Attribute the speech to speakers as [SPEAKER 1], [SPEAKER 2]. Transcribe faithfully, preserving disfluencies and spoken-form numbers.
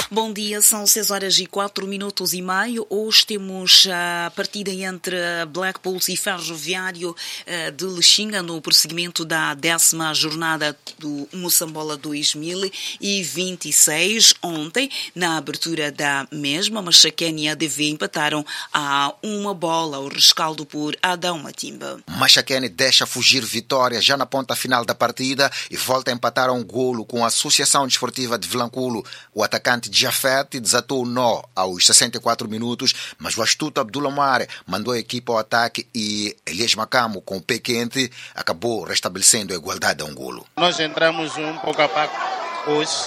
[SPEAKER 1] Bom dia, são seis horas e quatro minutos e meio. Hoje temos a partida entre Blackpool e Ferroviário de Lixinga no prosseguimento da décima jornada do Moçambola dois mil e vinte e seis. Ontem, na abertura da mesma, Machakene e A D V empataram a uma bola, o rescaldo por Adão Matimba.
[SPEAKER 2] Machakene deixa fugir vitória já na ponta final da partida e volta a empatar a um golo com a Associação Desportiva de Vilanculo. O atacante Jafet desatou o nó aos sessenta e quatro minutos, mas o astuto Abdullah Mare mandou a equipa ao ataque e Elias Macamo, com o pé quente, acabou restabelecendo a igualdade a um golo.
[SPEAKER 3] Nós entramos um pouco a pouco hoje